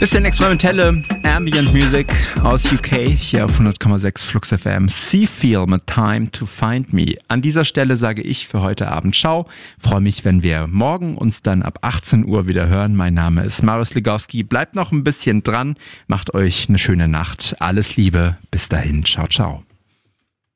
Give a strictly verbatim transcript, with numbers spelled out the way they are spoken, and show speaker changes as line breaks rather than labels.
Bisschen experimentelle Ambient Music aus U K, hier auf hundert Komma sechs Flux F M. Seafeel mit Time to Find Me. An dieser Stelle sage ich für heute Abend ciao. Freue mich, wenn wir morgen uns dann ab achtzehn Uhr wieder hören. Mein Name ist Marius Legowski. Bleibt noch ein bisschen dran. Macht euch eine schöne Nacht. Alles Liebe. Bis dahin. Ciao, ciao.